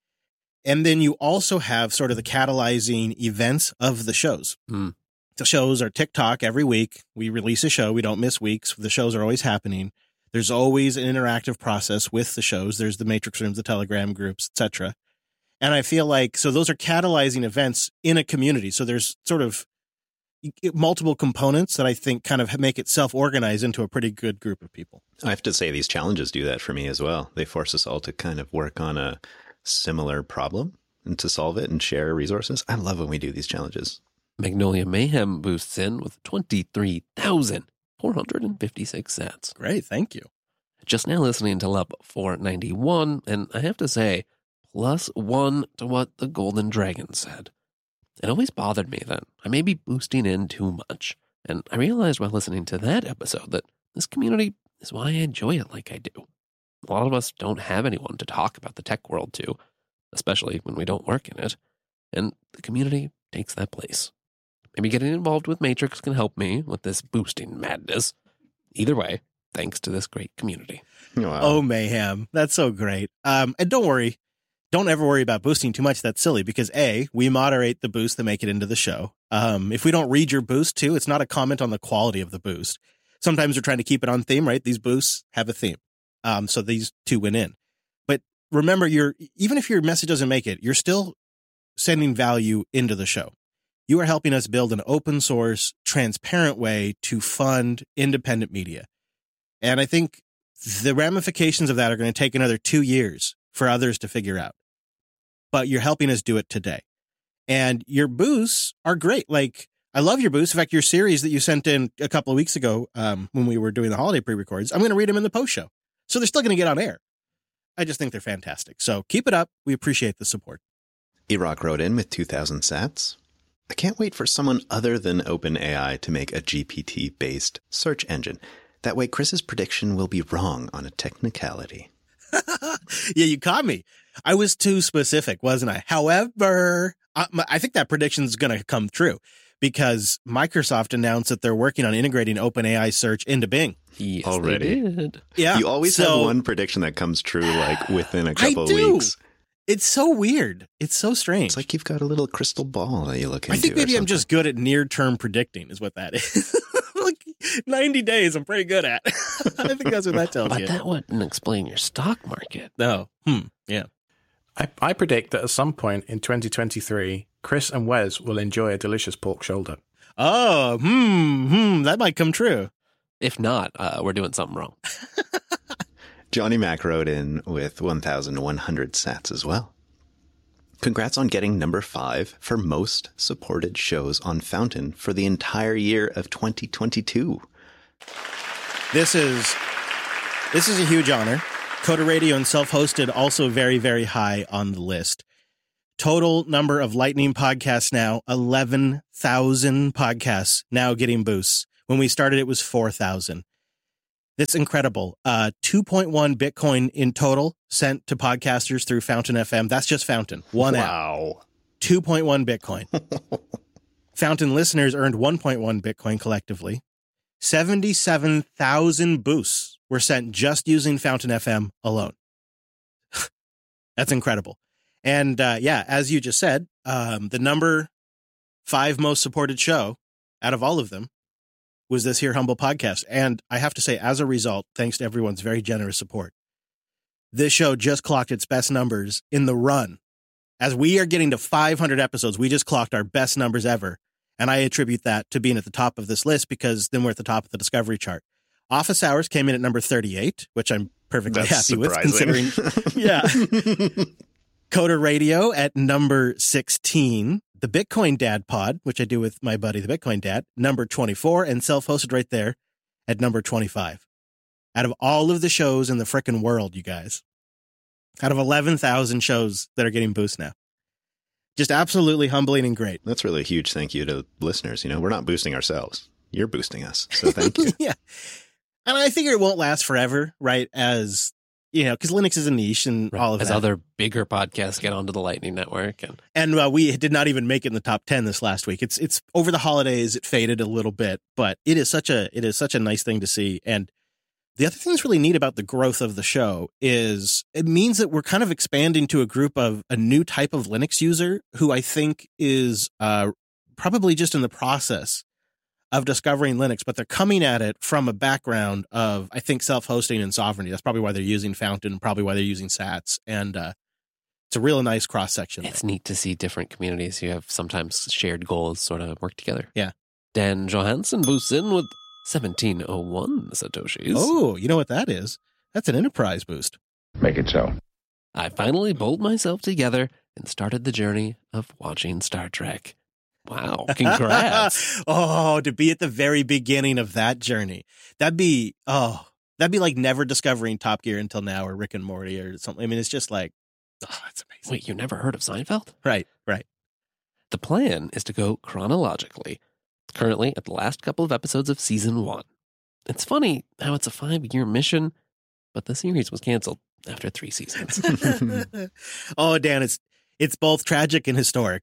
And then you also have sort of the catalyzing events of the shows. Mm. The shows are TikTok every week. We release a show. We don't miss weeks. The shows are always happening. There's always an interactive process with the shows. There's the Matrix rooms, the Telegram groups, etc. And I feel like, so those are catalyzing events in a community. So there's sort of multiple components that I think kind of make it self-organize into a pretty good group of people. I have to say these challenges do that for me as well. They force us all to kind of work on a similar problem and to solve it and share resources. I love when we do these challenges. Magnolia Mayhem boosts in with 23,456 sats. Great, thank you. Just now listening to Lub 491, and I have to say, +1 to what the Golden Dragon said. It always bothered me that I may be boosting in too much, and I realized while listening to that episode that this community is why I enjoy it like I do. A lot of us don't have anyone to talk about the tech world to, especially when we don't work in it, and the community takes that place. Maybe getting involved with Matrix can help me with this boosting madness. Either way, thanks to this great community. Wow. Oh, Mayhem. That's so great. And don't worry. Don't ever worry about boosting too much. That's silly because A, we moderate the boosts that make it into the show. If we don't read your boost too, it's not a comment on the quality of the boost. Sometimes we're trying to keep it on theme, right? These boosts have a theme. So these two went in. But remember, even if your message doesn't make it, you're still sending value into the show. You are helping us build an open source, transparent way to fund independent media. And I think the ramifications of that are going to take another 2 years for others to figure out. But you're helping us do it today. And your boosts are great. Like, I love your boosts. In fact, your series that you sent in a couple of weeks ago when we were doing the holiday pre-records, I'm going to read them in the post show. So they're still going to get on air. I just think they're fantastic. So keep it up. We appreciate the support. Erock wrote in with 2,000 sats. I can't wait for someone other than OpenAI to make a GPT-based search engine. That way, Chris's prediction will be wrong on a technicality. Yeah, you caught me. I was too specific, wasn't I? However, I think that prediction is going to come true because Microsoft announced that they're working on integrating OpenAI search into Bing. Yes, Already. they did. Yeah, You always have one prediction that comes true like within a couple of do. weeks. It's so weird. It's so strange. It's like you've got a little crystal ball that you look into. I think maybe or I'm just good at near-term predicting is what that is. Like 90 days I'm pretty good at. I think that's what that tells But you. that wouldn't explain your stock market. No. Yeah. I predict that at some point in 2023, Chris and Wes will enjoy a delicious pork shoulder. Oh, that might come true. If not, we're doing something wrong. Johnny Mac wrote in with 1,100 sats as well. Congrats on getting number 5 for most supported shows on Fountain for the entire year of 2022. This is a huge honor. Coder Radio and Self-Hosted also very, very high on the list. Total number of Lightning podcasts now, 11,000 podcasts now getting boosts. When we started, it was 4,000. That's incredible. 2.1 Bitcoin in total sent to podcasters through Fountain FM. That's just Fountain. One app. Wow. 2.1 Bitcoin. Fountain listeners earned 1.1 Bitcoin collectively. 77,000 boosts were sent just using Fountain FM alone. That's incredible. And as you just said, the number 5 most supported show out of all of them was this here Humble Podcast. And I have to say, as a result, thanks to everyone's very generous support, this show just clocked its best numbers in the run. As we are getting to 500 episodes, we just clocked our best numbers ever. And I attribute that to being at the top of this list because then we're at the top of the discovery chart. Office Hours came in at number 38, which I'm perfectly happy with considering. Yeah. Coder Radio at number 16. The Bitcoin Dad Pod, which I do with my buddy, the Bitcoin Dad, number 24, and Self-Hosted right there at number 25. Out of all of the shows in the frickin' world, you guys, out of 11,000 shows that are getting boosts now. Just absolutely humbling and great. That's really a huge thank you to listeners. You know, we're not boosting ourselves. You're boosting us. So thank you. Yeah. And I figure it won't last forever, right? As, you know, because Linux is a niche and all of that. As other bigger podcasts get onto the Lightning Network. And we did not even make it in the top 10 this last week. It's over the holidays, it faded a little bit, but it is such a nice thing to see. And the other thing that's really neat about the growth of the show is it means that we're kind of expanding to a group of a new type of Linux user who I think is probably just in the process of discovering Linux, but they're coming at it from a background of, I think, self-hosting and sovereignty. That's probably why they're using Fountain, probably why they're using Sats. And it's a real nice cross-section. It's neat to see different communities who have sometimes shared goals sort of work together. Yeah. Dan Johansson boosts in with 1701 Satoshis. Oh, you know what that is? That's an enterprise boost. Make it so. I finally pulled myself together and started the journey of watching Star Trek. Wow, congrats. Oh, to be at the very beginning of that journey. That'd be like never discovering Top Gear until now or Rick and Morty or something. I mean, it's just like, oh, that's amazing. Wait, you never heard of Seinfeld? Right. The plan is to go chronologically. Currently at the last couple of episodes of season 1. It's funny how it's a 5-year mission, but the series was canceled after 3 seasons. Oh, Dan, it's both tragic and historic,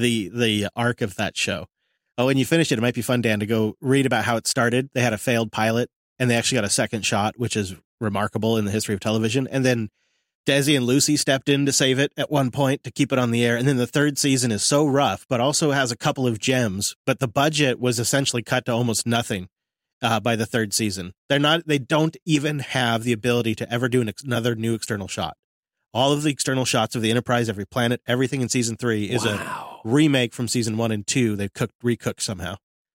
the arc of that show. Oh, when you finish it, it might be fun, Dan, to go read about how it started. They had a failed pilot, and they actually got a second shot, which is remarkable in the history of television. And then Desi and Lucy stepped in to save it at one point to keep it on the air. And then the third season is so rough, but also has a couple of gems. But the budget was essentially cut to almost nothing by the third season. They don't even have the ability to ever do another new external shot. All of the external shots of the Enterprise, every planet, everything in season 3 is a remake from season 1 and 2. They've recooked somehow.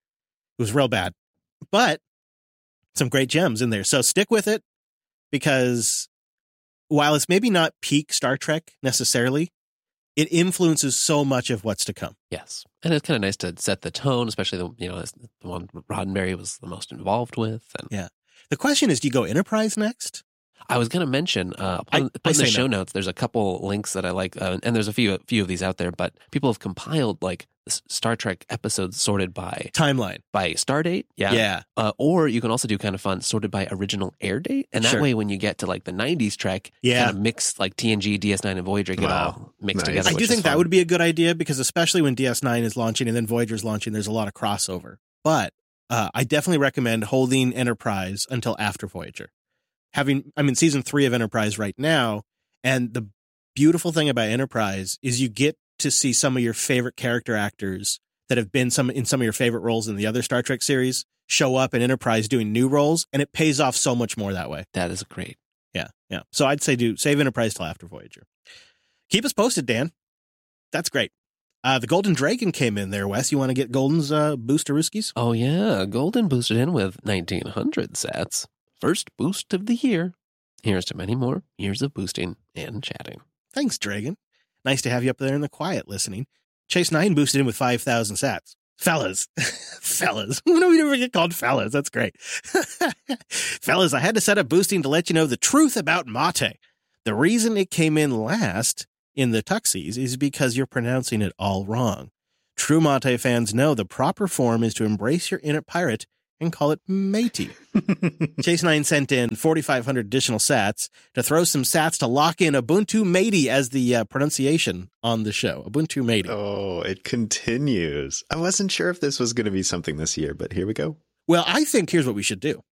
It was real bad, but some great gems in there. So stick with it, because while it's maybe not peak Star Trek necessarily, it influences so much of what's to come. Yes. And it's kind of nice to set the tone, especially the one Roddenberry was the most involved with. And yeah. The question is, do you go Enterprise next? I was going to mention, in the show notes, there's a couple links that I like, and there's a few of these out there, but people have compiled like Star Trek episodes sorted by timeline, by star date. Yeah. Or you can also do kind of fun sorted by original air date. And that way, when you get to like the 90s Trek, kind of mix like TNG, DS9, and Voyager get all mixed together. I do think that would be a good idea, because especially when DS9 is launching and then Voyager's launching, there's a lot of crossover. But I definitely recommend holding Enterprise until after Voyager. I'm in season 3 of Enterprise right now, and the beautiful thing about Enterprise is you get to see some of your favorite character actors that have been in some of your favorite roles in the other Star Trek series show up in Enterprise doing new roles, and it pays off so much more that way. That is great. Yeah. So I'd say save Enterprise till after Voyager. Keep us posted, Dan. That's great. The Golden Dragon came in there, Wes. You want to get Golden's boosterooskies? Oh, yeah. Golden boosted in with 1,900 sats. First boost of the year. Here's to many more years of boosting and chatting. Thanks, Dragon. Nice to have you up there in the quiet listening. Chase 9 boosted in with 5,000 sats. Fellas. When do we ever get called fellas? That's great. Fellas, I had to set up boosting to let you know the truth about Mate. The reason it came in last in the Tuxies is because you're pronouncing it all wrong. True Mate fans know the proper form is to embrace your inner pirate and call it matey. Chase9 sent in 4,500 additional sats to throw some sats to lock in Ubuntu matey as the pronunciation on the show. Ubuntu matey. Oh, it continues. I wasn't sure if this was going to be something this year, but here we go. Well, I think here's what we should do.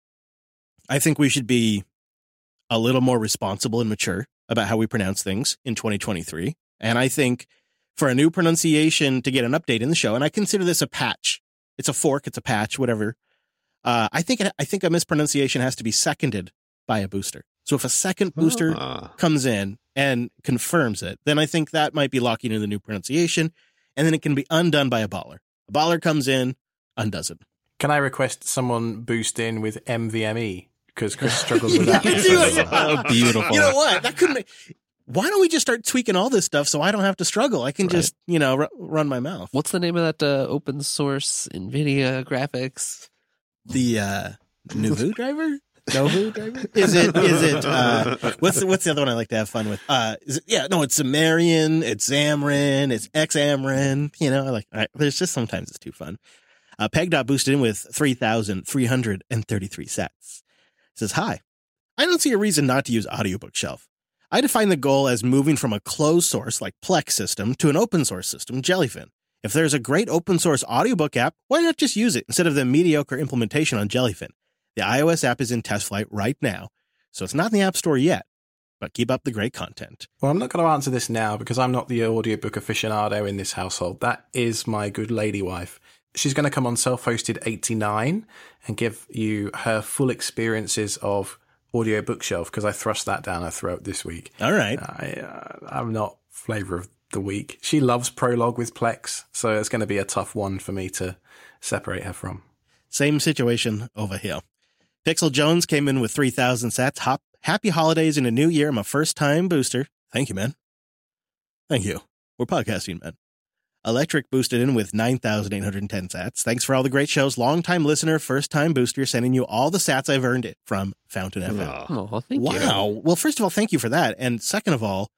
I think we should be a little more responsible and mature about how we pronounce things in 2023. And I think for a new pronunciation to get an update in the show, and I consider this a patch. It's a fork, it's a patch, whatever. I think a mispronunciation has to be seconded by a booster. So if a second booster comes in and confirms it, then I think that might be locking in the new pronunciation, and then it can be undone by a baller. A baller comes in, undoes it. Can I request someone boost in with MVME? Because Chris struggles with that. Oh, beautiful. You know what? That couldn't. Why don't we just start tweaking all this stuff so I don't have to struggle? I can just, run my mouth. What's the name of that open source NVIDIA graphics? The Nouveau driver? Nouveau driver? Is it? What's the other one I like to have fun with? It's Sumerian, it's Xamarin, it's Xamarin. There's just sometimes it's too fun. Peg.dot boosted in with 3,333 sats. It says, hi, I don't see a reason not to use Audiobook Shelf. I define the goal as moving from a closed source like Plex system to an open source system, Jellyfin. If there's a great open source audiobook app, why not just use it instead of the mediocre implementation on Jellyfin? The iOS app is in test flight right now, so it's not in the App Store yet, but keep up the great content. Well, I'm not going to answer this now because I'm not the audiobook aficionado in this household. That is my good lady wife. She's going to come on Self-Hosted 89 and give you her full experiences of Audio Bookshelf because I thrust that down her throat this week. All right. I'm not flavor of the week. She loves Prologue with Plex, so it's going to be a tough one for me to separate her from. Same situation over here. Pixel Jones came in with 3,000 sats. Happy holidays and a new year. I'm a first-time booster. Thank you, man. Thank you. We're podcasting, man. Electric boosted in with 9,810 sats. Thanks for all the great shows. Long-time listener, first-time booster, sending you all the sats I've earned it from Fountain FM. Oh, thank you. Wow. Well, first of all, thank you for that. And second of all,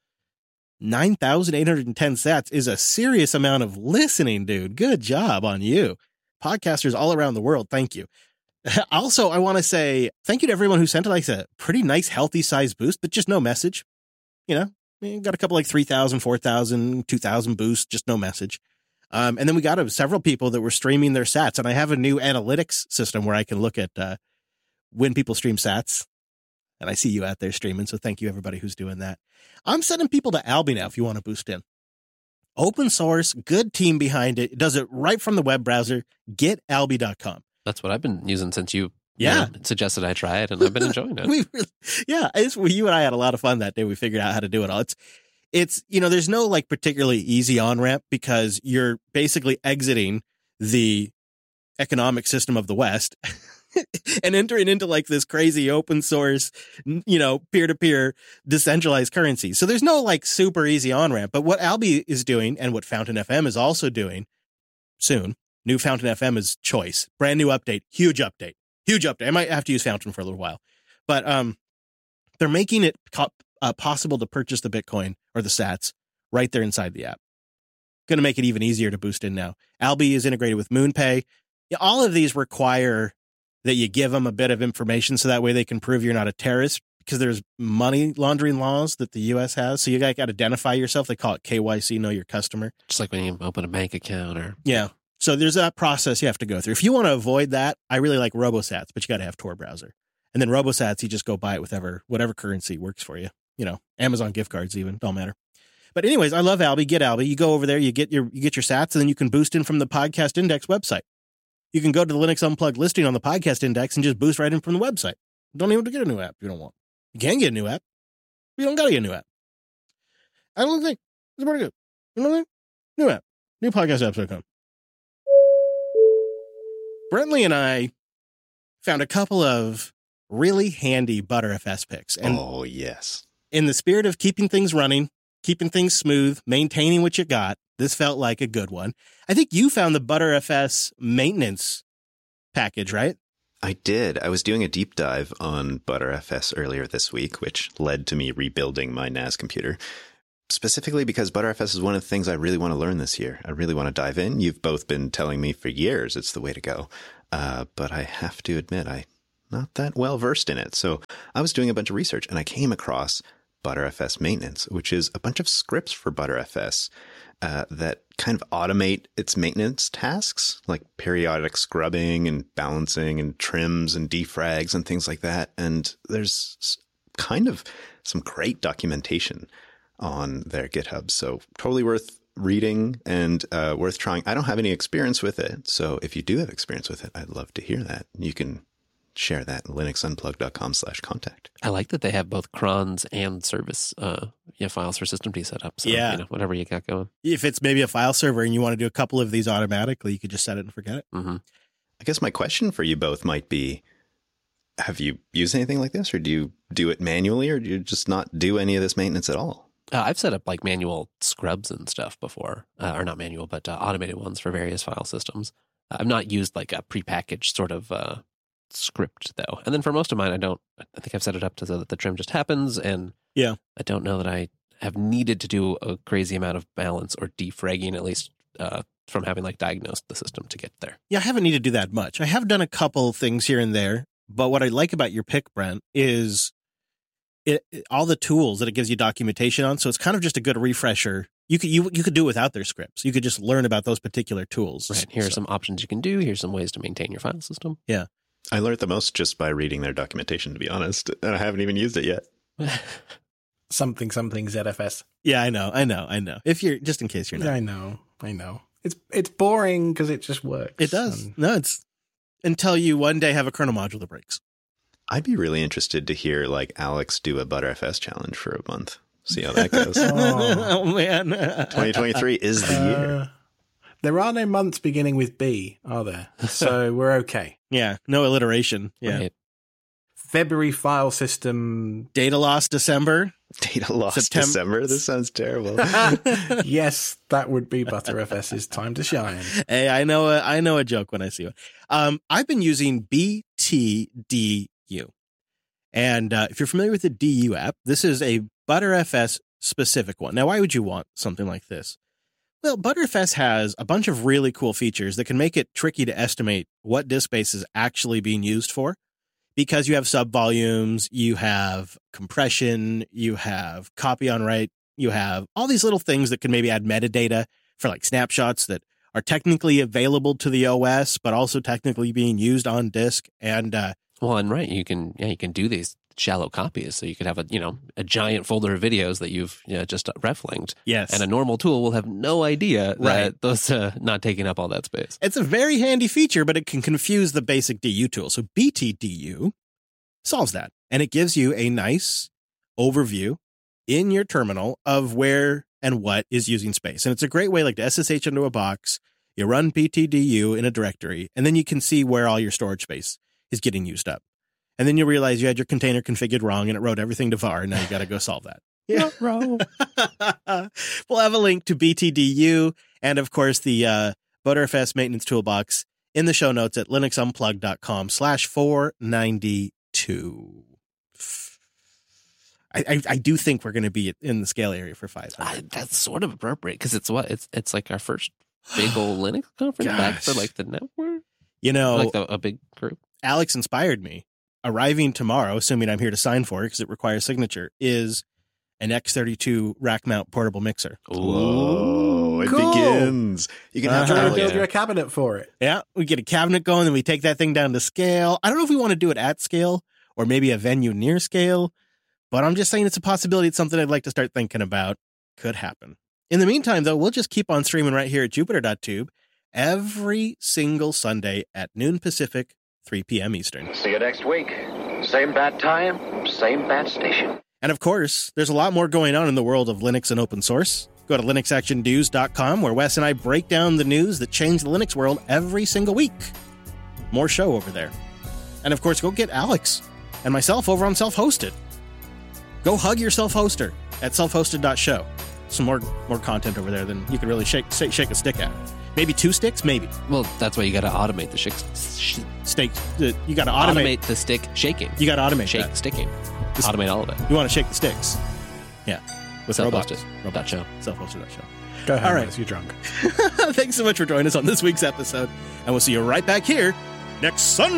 9,810 sats is a serious amount of listening, dude. Good job on you. Podcasters all around the world, thank you. Also, I want to say thank you to everyone who sent a pretty nice, healthy size boost, but just no message. Got a couple 3,000, 4,000, 2,000 boosts, just no message. And then we got several people that were streaming their sats. And I have a new analytics system where I can look at when people stream sats. And I see you out there streaming. So thank you, everybody who's doing that. I'm sending people to Albi now if you want to boost in. Open source, good team behind it. It does it right from the web browser. GetAlbi.com. That's what I've been using since you Yeah. Suggested I try it, and I've been enjoying it. You and I had a lot of fun that day. We figured out how to do it all. It's there's no particularly easy on-ramp because you're basically exiting the economic system of the West and entering into this crazy open source, peer-to-peer decentralized currency. So there's no super easy on-ramp. But what Albi is doing and what Fountain FM is also doing soon, new Fountain FM is choice. Brand new update, huge update. I might have to use Fountain for a little while, but they're making it possible to purchase the Bitcoin or the sats right there inside the app. Going to make it even easier to boost in now. Albi is integrated with MoonPay. All of these require that you give them a bit of information so that way they can prove you're not a terrorist because there's money laundering laws that the U.S. has. So you got to identify yourself. They call it KYC, know your customer. Just like when you open a bank account or... Yeah. So there's that process you have to go through. If you want to avoid that, I really like RoboSats, but you got to have Tor browser. And then RoboSats, you just go buy it with whatever currency works for you. Amazon gift cards even, don't matter. But anyways, I love Albi. Get Albi. You go over there, you get your sats, and then you can boost in from the Podcast Index website. You can go to the Linux Unplugged listing on the Podcast Index and just boost right in from the website. Don't even have to get a new app if you don't want. You can get a new app. You don't got to get a new app. I don't think it's pretty good. You know what I mean? New app. New podcastapps.com. Brentley and I found a couple of really handy ButterFS picks. And oh, yes. in the spirit of keeping things running keeping things smooth, maintaining what you got. This felt like a good one. I think you found the ButterFS maintenance package, right? I did. I was doing a deep dive on ButterFS earlier this week, which led to me rebuilding my NAS computer. Specifically because ButterFS is one of the things I really want to learn this year. I really want to dive in. You've both been telling me for years it's the way to go. But I have to admit, I'm not that well versed in it. So I was doing a bunch of research and I came across ButterFS maintenance, which is a bunch of scripts for ButterFS that kind of automate its maintenance tasks, like periodic scrubbing and balancing and trims and defrags and things like that. And there's kind of some great documentation on their GitHub. So totally worth reading and worth trying. I don't have any experience with it. So if you do have experience with it, I'd love to hear that. You can share that at linuxunplugged.com/contact. I like that they have both crons and service files for systemd set up. So, Yeah. Whatever you got going. If it's maybe a file server and you want to do a couple of these automatically, you could just set it and forget it. Mm-hmm. I guess my question for you both might be, have you used anything like this, or do you do it manually, or do you just not do any of this maintenance at all? I've set up like manual scrubs and stuff before, or not manual, but automated ones for various file systems. I've not used like a prepackaged sort of script though. And then for most of mine, I think I've set it up so that the trim just happens. And yeah, I don't know that I have needed to do a crazy amount of balance or defragging, at least from having like diagnosed the system to get there. Yeah, I haven't needed to do that much. I have done a couple things here and there, but what I like about your pick, Brent, is all the tools that it gives you documentation on. So it's kind of just a good refresher. You could do it without their scripts. You could just learn about those particular tools. Right. Here are some options you can do. Here's some ways to maintain your file system. Yeah. I learned the most just by reading their documentation, to be honest. And I haven't even used it yet. Something ZFS. Yeah, I know. If you're, just in case you're not. Yeah, I know. It's boring because it just works. It does. No, it's until you one day have a kernel module that breaks. I'd be really interested to hear like Alex do a ButterFS challenge for a month. See how that goes. Oh man. 2023 is the year. There are no months beginning with B, are there? So we're okay. Yeah, no alliteration. Yeah. Right. February file system. Data loss December. Data loss December? This sounds terrible. Yes, that would be ButterFS's time to shine. Hey, I know a joke when I see one. I've been using BTDU. And if you're familiar with the DU app, this is a ButterFS specific one. Now, why would you want something like this? Well, ButterFS has a bunch of really cool features that can make it tricky to estimate what disk space is actually being used for, because you have subvolumes, you have compression, you have copy on write, you have all these little things that can maybe add metadata for like snapshots that are technically available to the OS, but also technically being used on disk. And you can do these shallow copies, so you could have a giant folder of videos that you've just ref linked. Yes, and a normal tool will have no idea that those not taking up all that space. It's a very handy feature, but it can confuse the basic DU tool. So BTDU solves that, and it gives you a nice overview in your terminal of where and what is using space. And it's a great way like to SSH into a box. You run BTDU in a directory, and then you can see where all your storage space is getting used up. And then you realize you had your container configured wrong and it wrote everything to var. And now you got to go solve that. Yeah, wrong. We'll have a link to BTDU and, of course, the ButterFS maintenance toolbox in the show notes at linuxunplugged.com/492. I do think we're going to be in the scale area for 500. That's sort of appropriate because it's like our first big old Linux conference back for like the network. Like a big group. Alex inspired me. Arriving tomorrow, assuming I'm here to sign for it because it requires signature, is an X32 rack mount portable mixer. Whoa, it begins. You can have to build your cabinet for it. Yeah, we get a cabinet going, then we take that thing down to scale. I don't know if we want to do it at scale or maybe a venue near scale, but I'm just saying it's a possibility. It's something I'd like to start thinking about. Could happen. In the meantime, though, we'll just keep on streaming right here at Jupiter.tube every single Sunday at noon Pacific, 3 p.m. Eastern. See you next week. Same bat time, same bat station. And of course, there's a lot more going on in the world of Linux and open source. Go to linuxactionnews.com, where Wes and I break down the news that changed the Linux world every single week. More show over there. And of course, go get Alex and myself over on Self-Hosted. Go hug your self-hoster at selfhosted.show. some more content over there than you could really shake a stick at. Maybe 2 sticks, maybe. Well, that's why you got to automate the Steak. You got to automate the stick shaking. You got to automate shake that. sticking. Automate all of it. You want to shake the sticks. Yeah. With robots. Self-hosted.show. Self-hosted.show. Go ahead, All right. Liz, you're drunk. Thanks so much for joining us on this week's episode, and we'll see you right back here next Sunday.